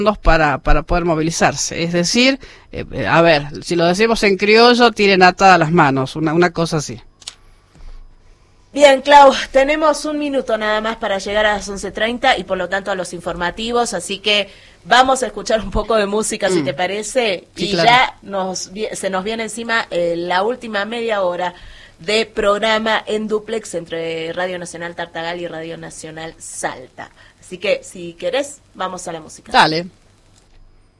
para poder movilizarse. Es decir, a ver, si lo decimos en criollo, tienen atadas las manos, una cosa así. Bien, Clau, tenemos un minuto nada más para llegar a las 11:30 y por lo tanto a los informativos, así que vamos a escuchar un poco de música, si te parece, sí, y claro, ya se nos viene encima la última media hora de programa en dúplex entre Radio Nacional Tartagal y Radio Nacional Salta. Así que, si querés, vamos a la música. Dale.